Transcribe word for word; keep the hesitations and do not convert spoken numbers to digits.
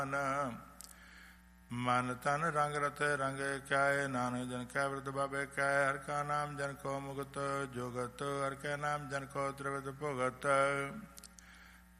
ਮਨ ਤਨ ਰੰਗ ਰਤੇ ਰੰਗੇ ਕਿਆਏ, ਨਾਨਕ ਜਨ ਕੈ ਬਿਰਧ ਬਾਬੇ ਕੈ। ਹਰਿ ਕਾ ਨਾਮ ਜਨ ਕੋ ਮੁਕਤ ਜੁਗਤ, ਹਰਿ ਕੈ ਨਾਮ ਜਨ ਕੋ ਤ੍ਰਿਵਿਧ ਭੁਗਤ।